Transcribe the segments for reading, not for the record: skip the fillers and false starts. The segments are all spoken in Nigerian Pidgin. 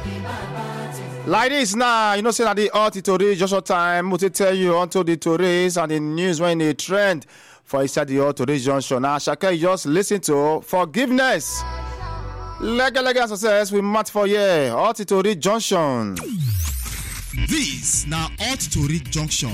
Like this now, you know, say that the Tori Joshua time, we tell you onto the Tories and the news when they trend for inside the Tori Junction. Now, Shaka, just listen to Forgiveness. Lega success we match for year. Tori Junction. This now Tori Junction.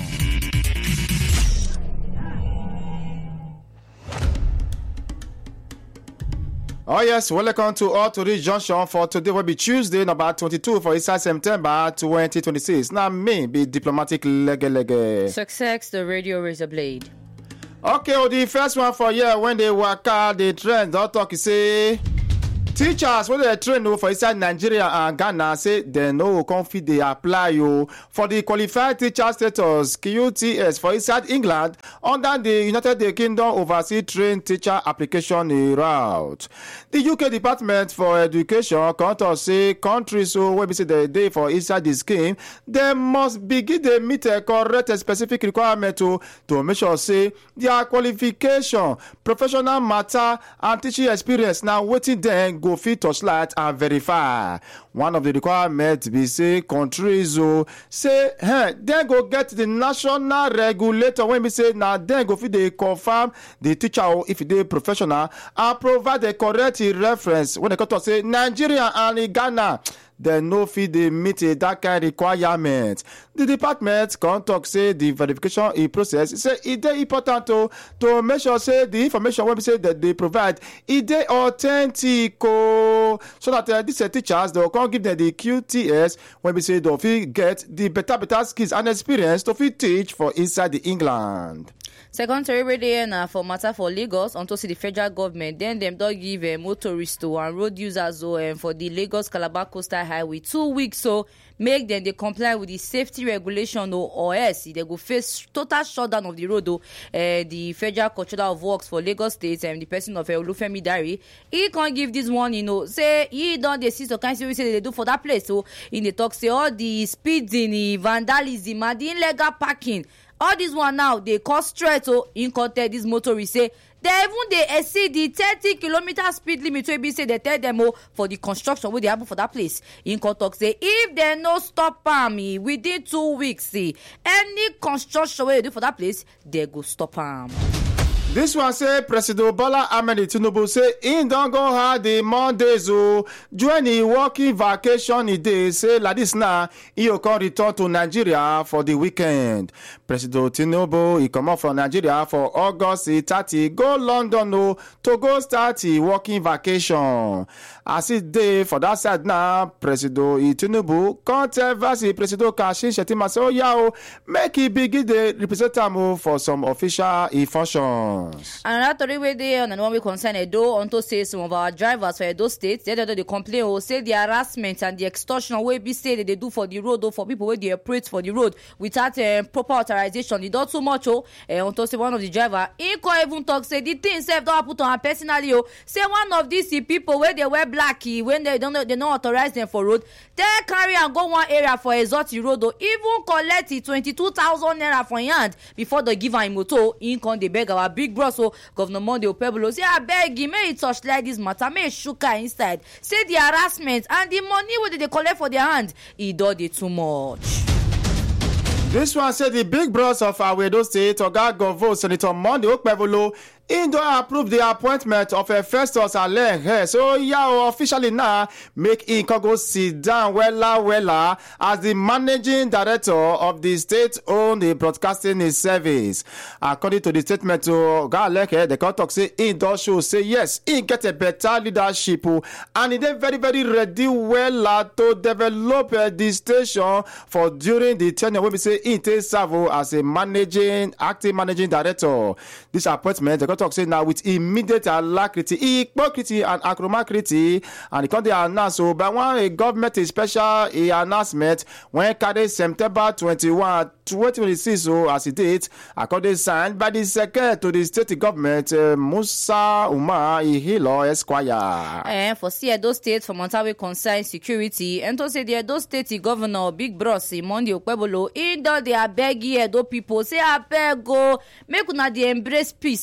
Oh yes, welcome to Tori Junction for today will be Tuesday, number 22 for inside September 2026. Now me be diplomatic lege. Success, the radio razor blade. Okay, well, the first one for here when they work out the trend, don't talk say teachers when they train for inside Nigeria and Ghana say they no confit they apply you for the qualified teacher status QTS for inside England under the United Kingdom overseas trained teacher application route. The UK Department for Education can't say countries so when we say the day for inside the scheme they must begin to meet a correct specific requirement to make sure say their qualification, professional matter and teaching experience now waiting then go fit touchlight and verify. One of the requirements be say countries say then go get the national regulator when we say now then go fit they confirm the teacher if they professional and provide the correct reference when they come to say Nigeria and Ghana. They no fit they meet that kind of requirement. The department can talk say the verification process say it is important to make sure say the information when we say that they provide it is authentic so that these teachers they can give them the QTS when we say they fit get the better skills and experience to fit teach for inside the England. Secondary radio for matter for Lagos unto see the federal government then them don't give motorists and road users for the Lagos Calabar Coastal Highway 2 weeks so make them they comply with the safety regulation or else they go face total shutdown of the road the Federal Controller of Works for Lagos State and the person of Olufemi Dari he can't give this one say he don't they see the kind of say they do for that place so in the talk say all the speeding the vandalism and the illegal parking all this one now they cause stress in contact this motorists say they exceed the 30-kilometer speed limit wey be say they tell them for the construction wey they happen for that place. In contact say if they no stop am within 2 weeks any construction wey they do for that place they go stop am. This one say President Bola Ahmed Tinubu say he don't go hard the Mondays during the working vacation he dey say like this now he will come return to Nigeria for the weekend. President Tinubu he come out from Nigeria for August 30 go London to go start the working vacation. As it dey for that side now President Tinubu can't tell President Kashim Shettima say make he begin the represent am for some official functions. Another story wey dey on one way concern Edo unto say some of our drivers for Edo State they complain say the harassment and the extortion wey be say they do for the road for people wey dey operate for the road without proper authorization. E don too much unto say one of the driver he can even talk say the thing sef don happen to am personally say one of these people wey dey wear black when they don't authorize them for road they carry and go one area for exotic road even collect 22,000 naira for hand before they give am motor. He can dey beg our big bros Governor Monday Okpebholo say abeg may he touch like this matter may shook her inside say the harassment and the money wey they collect for their hand e don dey too much. This one said the big bros of our Edo State Oga Govo Senator Monday Okpebholo he don't approve the appointment of a Festus Aleng. So officially now make him go sit down wella as the managing director of the state-owned broadcasting service. According to the statement to Aleng, the contact say he does show say yes, he get a better leadership and he very very ready to develop the station for during the tenure when we say he takes serve as a acting managing director. This appointment the talk say now with immediate alacrity, hypocrisy and acromacrity, and it can be announced by one government special announcement when carried September 21, 2026 as it date, according signed by the secretary to the state government Musa Umar Ihilo Esquire. For Edo State for Montawe concern security, and to say the Edo State governor Big Bros Monday Okpebholo in do they abeg Edo people say abeg go make una dey embrace peace and make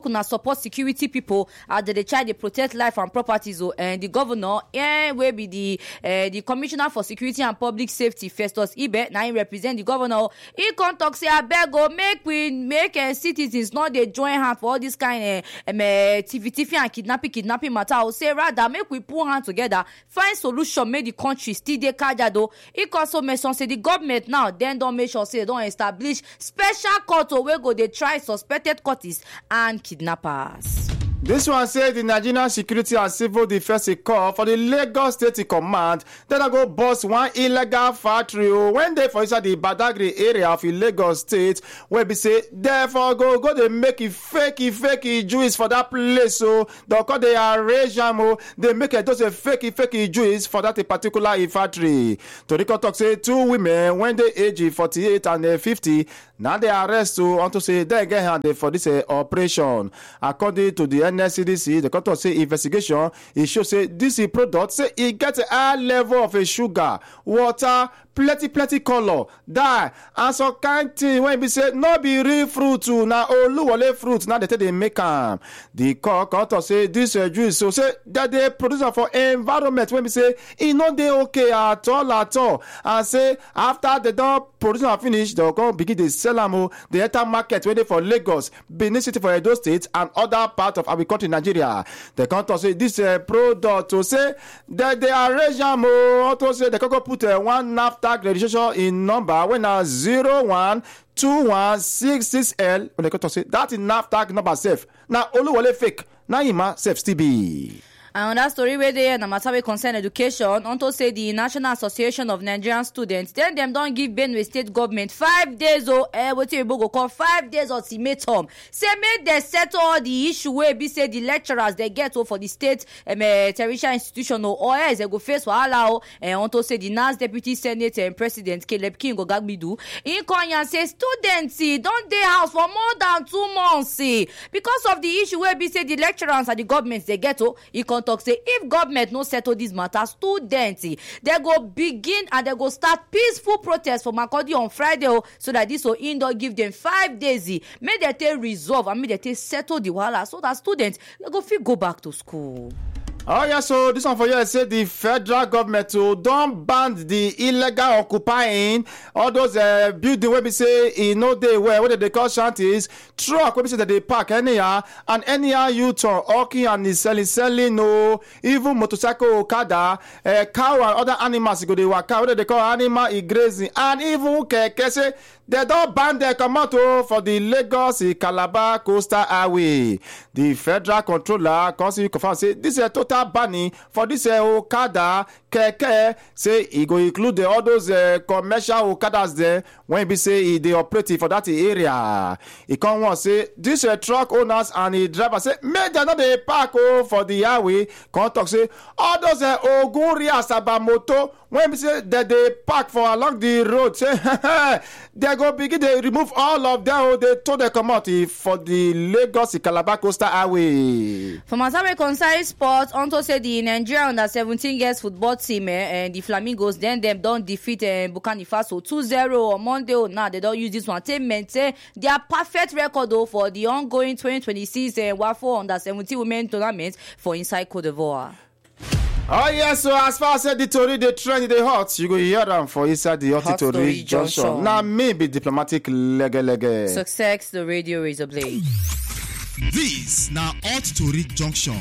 una support security people as they try to protect life and properties. And the governor will be the commissioner for security and public safety, Festus Ibe. Now he represent the governor. He come talk say abeg go make citizens not they join hand for all this kind of tiffy and kidnapping matter. I will say rather make we put hand together, find solution, make the country still dey kajado. He also mention say the government now then don't make sure say they don't establish special court where go they try suspected cultists and kidnappers. This one said the Nigerian Security and Civil Defense Corps for the Lagos State Command then I go bust one illegal factory when they for inside the Badagry area of Lagos State where be say therefore go they make it fake juice for that place so they call they arrange them they make it those fake juice for that particular factory. Toriko talk say 2 women when they age 48 and 50 now they arrest unto say they get handed for this operation. According to the NSCDC, the court say investigation, it shows say this product say it gets a high level of a sugar, water, plenty color, dye, and some kind thing when be say no be real fruit na oluwole fruit now they make am. The court say this juice so say that they produce am for environment when be say it no dey okay at all and say after they don produce am finish they go begin dey sell am the enter market wey dey for Lagos, Benin City for Edo State and other parts of our country Nigeria. The court say this product to say that they arrange am to say they go put one NAFTA registration in number when na 0121666L when they come to say that in NAFTA number safe. Now Oluwole fake. Now Ima safe still be. Another story where they na matter wey concern education unto say the National Association of Nigerian Students then them don't give Benue State government 5 days what you go call 5 days ultimatum. Say make they settle all the issue where be say the lecturers they get for the state tertiary institution or else they go face wahala unto say the NAS Deputy Senate and President Caleb King Ogagbidu in Konya say students don't dey house for more than 2 months because of the issue where be say the lecturers and the government they get talk say if government no settle this matter, students they go begin and they go start peaceful protest for Makurdi on Friday so that this will indoor give them 5 days make they take resolve and make they take settle the wahala so that students they go fit go back to school. Oh yeah, so this one for you say the federal government don't ban the illegal occupying all those building where we say in no day where they call shanties, truck where we say that they park anyhow and anyhow you turn hawking and selling no even motorcycle Okada, cow and other animals go they work out they call animal grazing and even keke say they don't ban their command for the Lagos Calabar Coastal Highway. The federal controller confirm say this is a total banning for this Okada keke say e go include all those commercial Okadas there when be say they operate for that area. E come one say this truck owners and the driver say make dem no dey park for the highway. Come talk say all those Ogunria Sabamoto when be say that they park for along the road say they go begin dey remove all of them they told them come out for the Lagos Calabar Coastal Highway. For Masawe concern sports, unto say the Nigeria under 17 girls football team and the Flamingos then them don't defeat Burkina Faso 2-0 on Monday. Now they don't use this one to maintain their perfect record for the ongoing 2026 WAFO under 17 women tournament for inside Cote d'Ivoire. Oh yes, so as far as the Tory the trend the hot, you go hear them for inside the Hot Tory Junction. Now maybe diplomatic lege. Success the radio razor blade. This now Hot Tory Junction.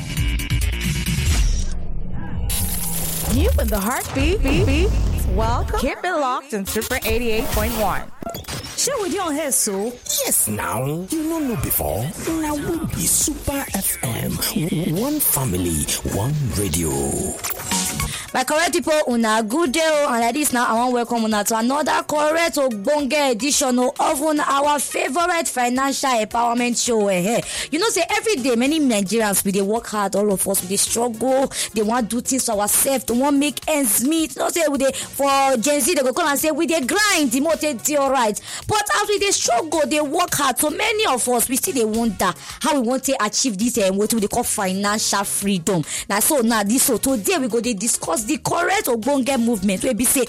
You with the heartbeat. Welcome. Keep it locked in Super 88.1. Share with your hair, so yes, now you know before. Now we be Super FM, one family, one radio. My correct people, una good day, and like this now, I want to welcome una to another correct Ogbonge edition of our favorite financial empowerment show. You know, say every day, many Nigerians we they work hard, all of us we they struggle, they want to do things for ourselves, they want make ends meet. You know, say we they for Gen Z they go come and say we they grind, demoted, all right. But after they struggle, they work hard. So many of us we still they wonder how we want to achieve this what we call financial freedom. Now, so now this so today we go they discuss the correct Ogbonge movement where we say people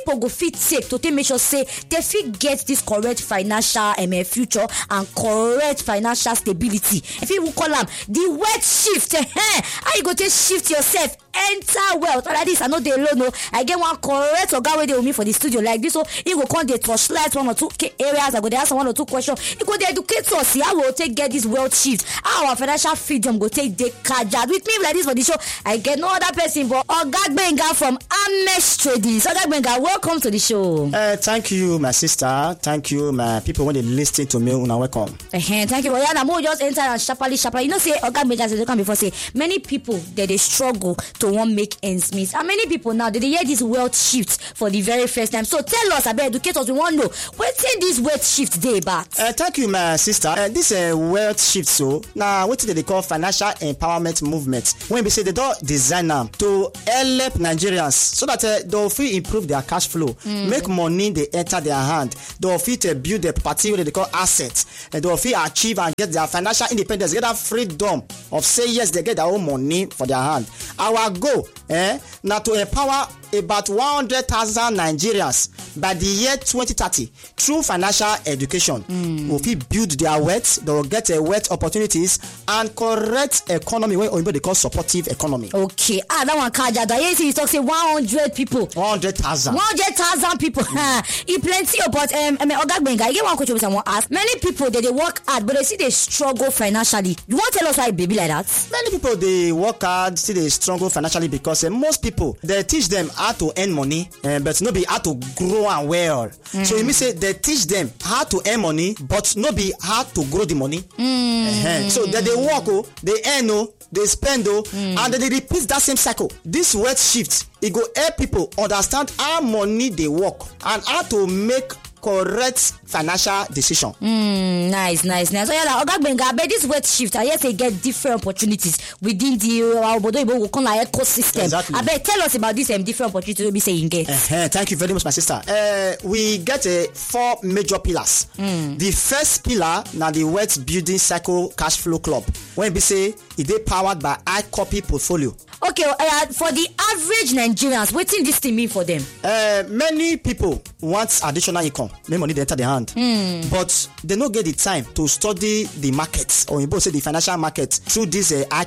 people go fit take to make sure say they fit get this correct financial future and correct financial stability. If you call them the wealth shift, how you go to shift yourself, enter wealth. Like this, I know they alone. No, I get one correct or guy they with me for the studio like this. So you go come they torchlight 1 or 2 areas. I go they ask 1 or 2 questions. You go they educate us. See how we will take get this wealth shift. How our financial freedom go take the kajad with me like this for the show. I get no other person but Oga Gbenga from Amex Trading. So Oga Gbenga, welcome to the show. Thank you, my sister. Thank you, my people when they listen to me. Una welcome. Thank you. Well, yeah, now just enter and sharply. You know, say Oga Gbenga said before say many people they struggle to want make ends meet, and many people now they hear this wealth shift for the very first time. So tell us, about educators, we want to know what's in this wealth shift day about. Thank you, my sister. This wealth shift, so now what they call financial empowerment movement. When we say they don't design them to help Nigerians so that they'll feel improve their cash flow, make money they enter their hand, they'll feel build their party what they call assets, and they'll feel achieve and get their financial independence, get that freedom of say yes, they get their own money for their hand. Our goal now to empower about 100,000 Nigerians by the year 2030 through financial education. Will build their wealth, they will get wealth opportunities and correct economy when they call supportive economy. Okay, that one kaja. Yes, you talk say 100 people. 100,000. 100,000 people. It plenty, but Oga Gbenga, I get one question I want to ask. Many people they work hard, but they see they struggle financially. You want to tell us why baby like that? Many people they work hard, see they struggle financially because most people they teach them how to earn money, but not be how to grow and well. So you mean say they teach them how to earn money, but not be how to grow the money. So that they work, they earn, they spend, and then they repeat that same cycle. This wealth shift, it go help people understand how money they work and how to make correct financial decision. Nice. So yeah, Oga Gbenga, but this wealth shift, I yes they get different opportunities within the ecosystem. Exactly. I bet tell us about this different opportunities we be saying get. Thank you very much, my sister. We get 4 major pillars. The first pillar now the wealth building cycle cash flow club. When we say it is powered by iCopy portfolio. Okay, for the average Nigerians, what's in this thing mean for them? Many people want additional income, make money they enter their hand, but they don't get the time to study the markets or say the financial market through this